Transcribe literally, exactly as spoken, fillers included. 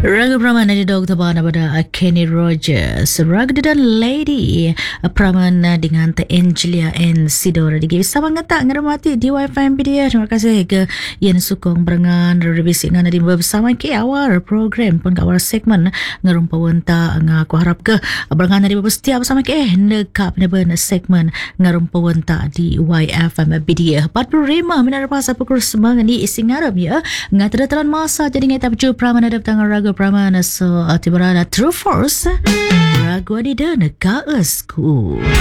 Raga Pramana di Doktor Bana pada Kenny Rogers, Raga dan Lady Pramana dengan Teh Angelia and Sidora di Givi sama ngata ngermati di Wi-Fi M P D. Terima kasih ke yang sukong berengan revisi ngana di bersama ke awal program pun ke awal segmen ngerumpa wenta ngaku harap ke berengan di setiap bersama ke nekap neben segmen ngerumpa wenta di Y F M M P D. empat puluh lima minit lepas pukul sembilan di isi ngarap ya ngaterataran masa jadi ngata baju Pramana datang Raga Pramana so tiba-tiba True Force Ragu di dana kaesku.